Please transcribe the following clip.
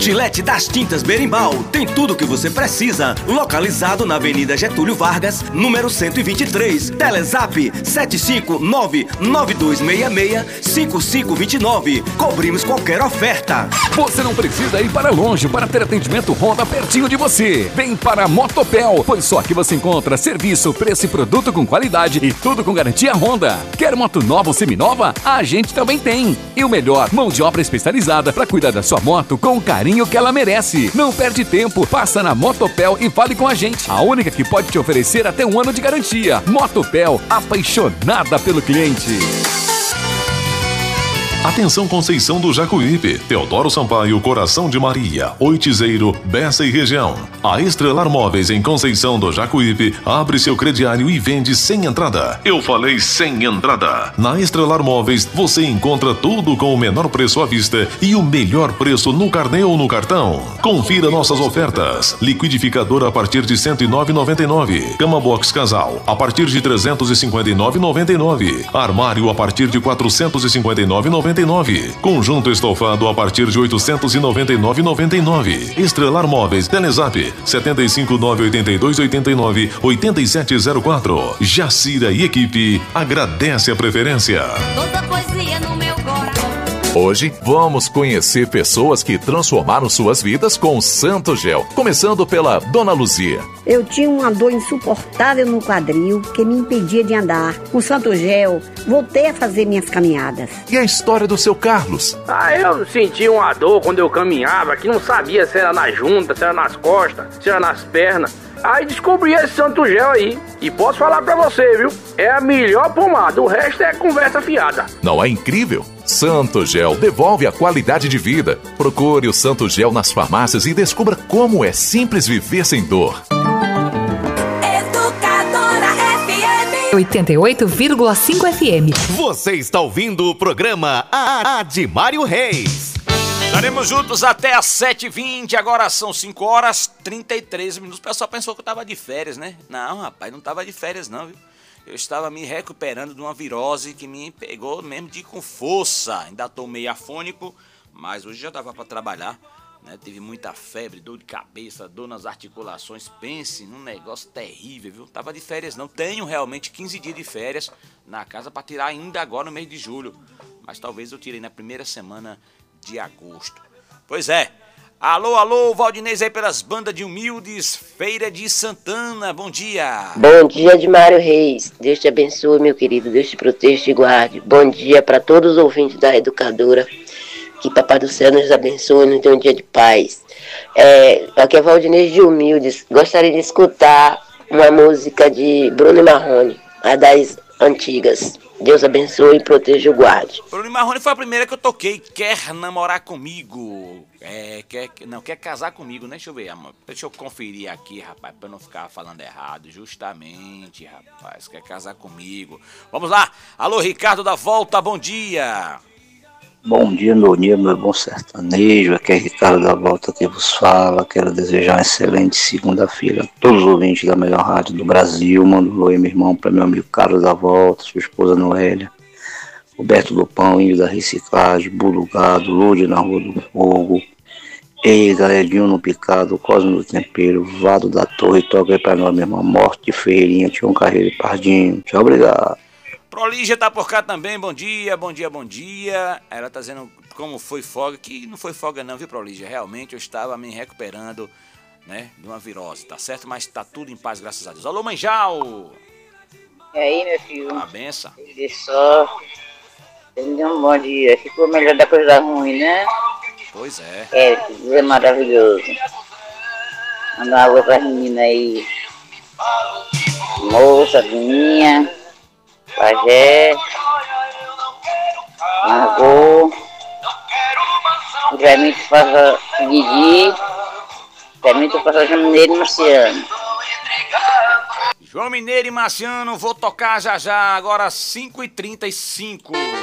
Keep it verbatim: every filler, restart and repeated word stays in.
Gillette das Tintas Berimbau tem tudo o que você precisa. Localizado na Avenida Getúlio Vargas, número cento e vinte e três. Telezap sete cinco nove nove dois seis seis cinco cinco dois nove. Cobrimos qualquer oferta. Você não precisa ir para longe para ter atendimento Honda pertinho de você. Vem para a Motopel, pois só aqui você encontra serviço, preço e produto com qualidade e tudo com garantia Honda. Quer moto nova ou seminova? A gente também tem. E o melhor, mão de obra especializada para cuidar da sua moto com o carinho que ela merece. Não perde tempo, passa na Motopel e fale com a gente. A única que pode te oferecer até um ano de garantia. Motopel, apaixonada pelo cliente. Atenção Conceição do Jacuípe, Teodoro Sampaio, Coração de Maria, Oitizeiro, Bessa e região. A Estrelar Móveis em Conceição do Jacuípe abre seu crediário e vende sem entrada. Eu falei sem entrada. Na Estrelar Móveis você encontra tudo com o menor preço à vista e o melhor preço no carnê ou no cartão. Confira nossas ofertas. Liquidificador a partir de cento e nove reais e noventa e nove centavos. Cama box casal a partir de trezentos e cinquenta e nove reais e noventa e nove centavos. Armário a partir de quatrocentos e cinquenta e nove reais e noventa e nove centavos. Conjunto estofado a partir de oitocentos e noventa e nove reais e noventa e nove centavos. Estrelar Móveis, Telezap sete cinco nove oito dois oito nove oito sete zero quatro. Jacira e equipe agradece a preferência. Toda poesia no meu coração. Hoje vamos conhecer pessoas que transformaram suas vidas com Santo Gel. Começando pela Dona Luzia. Eu tinha uma dor insuportável no quadril que me impedia de andar. Com Santo Gel, voltei a fazer minhas caminhadas. E a história do seu Carlos? Ah, eu senti uma dor quando eu caminhava, que não sabia se era na junta, se era nas costas, se era nas pernas. Aí descobri esse Santo Gel aí. E posso falar pra você, viu? É a melhor pomada, o resto é conversa fiada. Não é incrível? Santo Gel devolve a qualidade de vida. Procure o Santo Gel nas farmácias e descubra como é simples viver sem dor. oitenta e oito vírgula cinco F M. Você está ouvindo o programa A de Mário Reis. Estaremos juntos até às sete e vinte, agora são cinco horas e trinta e três minutos. O pessoal pensou que eu tava de férias, né? Não, rapaz, não tava de férias não, viu? Eu estava me recuperando de uma virose que me pegou mesmo de com força. Ainda tô meio afônico, mas hoje já dava para trabalhar, né? Tive muita febre, dor de cabeça, dor nas articulações. Pense num negócio terrível, viu? Tava de férias não. Tenho realmente quinze dias de férias na casa para tirar ainda agora no mês de julho. Mas talvez eu tirei na primeira semana de agosto. Pois é. Alô, alô, Valdinez aí pelas bandas de humildes, Feira de Santana, bom dia. Bom dia de Mário Reis, Deus te abençoe, meu querido, Deus te proteja e te guarde. Bom dia para todos os ouvintes da Educadora, que Papai do Céu nos abençoe, nos dê um dia de paz. É, aqui é Valdinez de Humildes, gostaria de escutar uma música de Bruno e Marrone, a das antigas. Deus abençoe e proteja o guarde. Bruno e Marrone foi a primeira que eu toquei. Quer namorar comigo? É, quer, não, quer casar comigo, né? Deixa eu ver, amor. Deixa eu conferir aqui, rapaz, pra não ficar falando errado. Justamente, rapaz, quer casar comigo. Vamos lá. Alô, Ricardo da Volta, bom dia. Bom dia, meu dia, meu bom sertanejo. Aqui é Ricardo da Volta que vos fala. Quero desejar uma excelente segunda-feira a todos os ouvintes da melhor rádio do Brasil. Mando um oi, meu irmão, para meu amigo Carlos da Volta, sua esposa Noélia, Roberto do Pão, Índio da Reciclagem, Bulo Gado, Lude na Rua do Fogo, Eida, Edinho no Picado, Cosmo do Tempero, Vado da Torre. Toca aí para nós, meu irmão. Morte, Ferreirinha, Tião Carreiro e Pardinho. Tchau, obrigado. Prolígia tá por cá também, bom dia, bom dia, bom dia. Ela tá dizendo como foi folga, que não foi folga não, viu, Prolígia? Realmente eu estava me recuperando, né, de uma virose, tá certo? Mas tá tudo em paz, graças a Deus. Alô, Manjal! E aí, meu filho? Uma benção. Ele só... Ele deu um bom dia, ficou melhor da coisa ruim, né? Pois é. É, é maravilhoso. Mandar água pra menina aí. Moça, minha... Pajé, Margot, o Jamito passa Didi, o Jamito passa João Mineiro e Marciano. João Mineiro e Marciano, vou tocar já já, agora cinco e trinta e cinco.